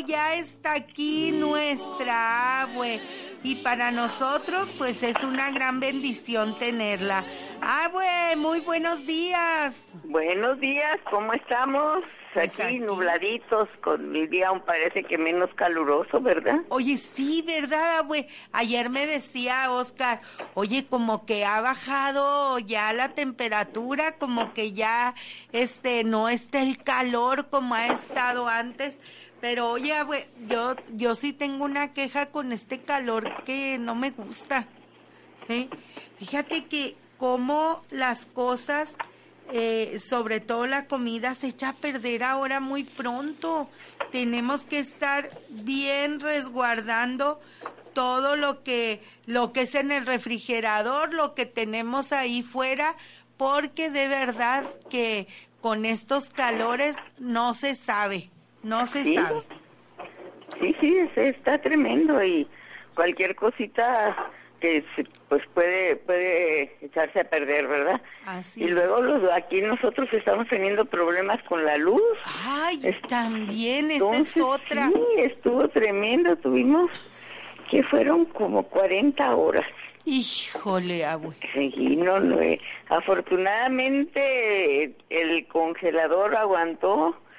ya está aquí nuestra abue. Y para nosotros, pues es una gran bendición tenerla. Abue, muy buenos días. Buenos días, ¿cómo estamos? Pues aquí aquí. nubladitos, con el día aún parece que menos caluroso, ¿verdad? Oye, sí, ¿verdad, abue? Ayer me decía Oscar, oye, como que ha bajado ya la temperatura, como que ya no está el calor como ha estado antes. Pero oye, abue, yo sí tengo una queja con este calor que no me gusta. Fíjate que como las cosas, sobre todo la comida, se echa a perder ahora muy pronto. Tenemos que estar bien resguardando todo lo que es en el refrigerador, lo que tenemos ahí fuera, porque de verdad que con estos calores no se sabe. Sí, sí, está tremendo y cualquier cosita que pues puede echarse a perder, ¿verdad? Así y luego es. aquí nosotros estamos teniendo problemas con la luz. Ay, también, esa Entonces, es otra. sí, estuvo tremendo, tuvimos que fueron como 40 horas. Híjole, abue. Sí, afortunadamente el congelador aguantó